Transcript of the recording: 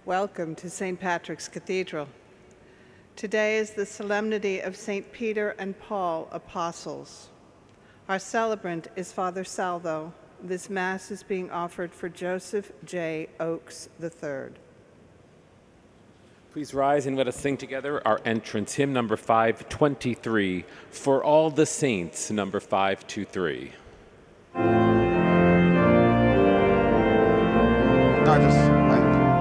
Welcome to St. Patrick's Cathedral. Today is the solemnity of St. Peter and Paul, Apostles. Our celebrant is Father Salvo. This Mass is being offered for Joseph J. Oakes III. Please rise and let us sing together our entrance hymn number 523, For All the Saints, number 523. Titus.